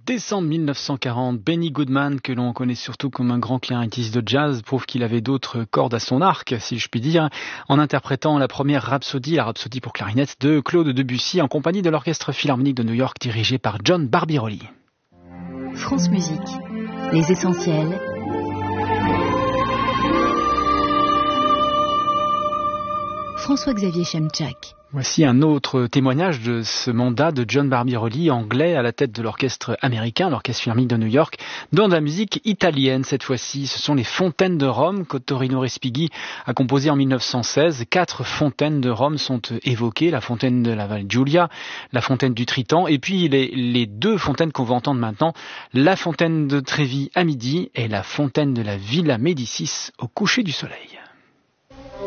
décembre 1940, Benny Goodman, que l'on connaît surtout comme un grand clarinettiste de jazz, prouve qu'il avait d'autres cordes à son arc, si je puis dire, en interprétant la première rhapsodie, la rhapsodie pour clarinette de Claude Debussy, en compagnie de l'Orchestre Philharmonique de New York, dirigé par John Barbirolli. France Musique, les essentiels. François-Xavier Chemchak. Voici un autre témoignage de ce mandat de John Barbirolli, anglais, à la tête de l'orchestre américain, l'Orchestre Philharmonique de New York, dans de la musique italienne cette fois-ci. Ce sont les Fontaines de Rome qu'Ottorino Respighi a composé en 1916. 4 fontaines de Rome sont évoquées, la fontaine de la Val Giulia, la fontaine du Triton, et puis les 2 fontaines qu'on va entendre maintenant, la fontaine de Trévi à midi et la fontaine de la Villa Médicis au coucher du soleil.